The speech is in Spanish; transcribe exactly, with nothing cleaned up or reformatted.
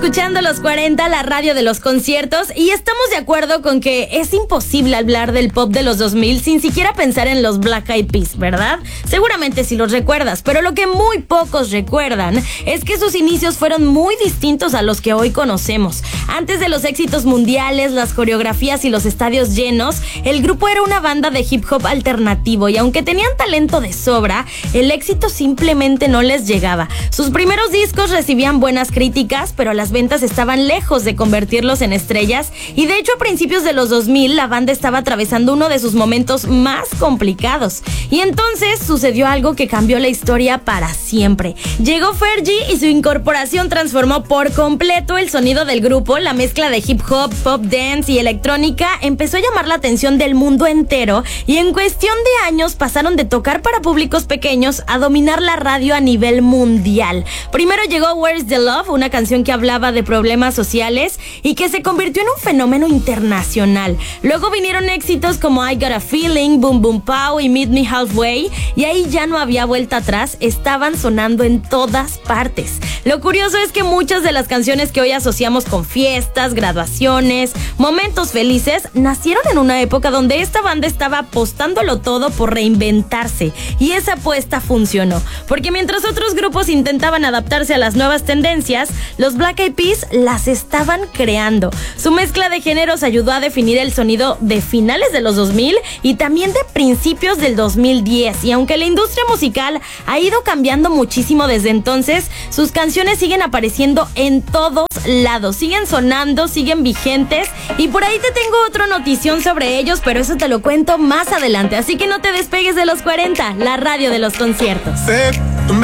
escuchando Los cuarenta, la radio de los conciertos, y estamos de acuerdo con que es imposible hablar del pop de los dos mil sin siquiera pensar en los Black Eyed Peas, ¿verdad? Seguramente sí los recuerdas, pero lo que muy pocos recuerdan es que sus inicios fueron muy distintos a los que hoy conocemos. Antes de los éxitos mundiales, las coreografías y los estadios llenos, el grupo era una banda de hip hop alternativo, y aunque tenían talento de sobra, el éxito simplemente no les llegaba. Sus primeros discos recibían buenas críticas, pero las ventas estaban lejos de convertirlos en estrellas, y de hecho a principios de los dos mil la banda estaba atravesando uno de sus momentos más complicados. Y entonces sucedió algo que cambió la historia para siempre. Llegó Fergie y su incorporación transformó por completo el sonido del grupo. La mezcla de hip hop, pop dance y electrónica empezó a llamar la atención del mundo entero, y en cuestión de años pasaron de tocar para públicos pequeños a dominar la radio a nivel mundial. Primero llegó Where's the Love, una canción que hablaba de problemas sociales y que se convirtió en un fenómeno internacional. Luego vinieron éxitos como I Got a Feeling, Boom Boom Pow y Meet Me Halfway, y ahí ya no había vuelta atrás, estaban sonando en todas partes. Lo curioso es que muchas de las canciones que hoy asociamos con fiestas, graduaciones, momentos felices, nacieron en una época donde esta banda estaba apostándolo todo por reinventarse, y esa apuesta funcionó, porque mientras otros grupos intentaban adaptarse a las nuevas tendencias, los Black Eyed Peas las estaban creando. Su mezcla de géneros ayudó a definir el sonido de finales de los dos mil y también de principios del dos mil diez, y aunque la industria musical ha ido cambiando muchísimo desde entonces, sus canciones siguen apareciendo en todos lados, siguen sonando, siguen vigentes, y por ahí te tengo otra notición sobre ellos, pero eso te lo cuento más adelante, así que no te despegues de Los cuarenta, la radio de los conciertos.